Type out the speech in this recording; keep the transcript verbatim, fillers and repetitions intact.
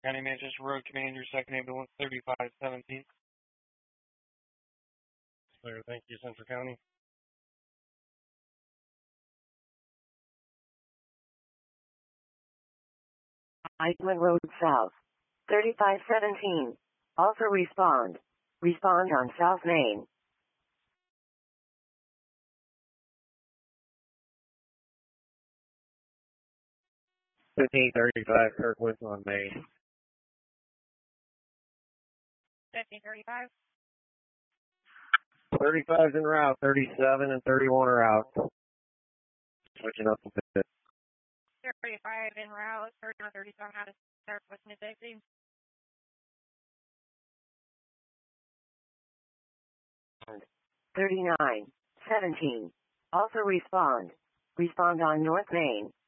County Manchester Road Commander, second ambulance, thirty-five seventeen. Clear, thank you, Central County. Eichmann Road South, thirty-five seventeen. Also respond. Respond on South Main. fifteen thirty-five, Kirkwood on Main. fifteen thirty-five. thirty-five's en route, thirty-seven and thirty-one are out. Switching up a bit. thirty-five en route, thirty-one, thirty-seven out of start with mid safety. thirty-nine seventeen. Also respond. Respond on North Main.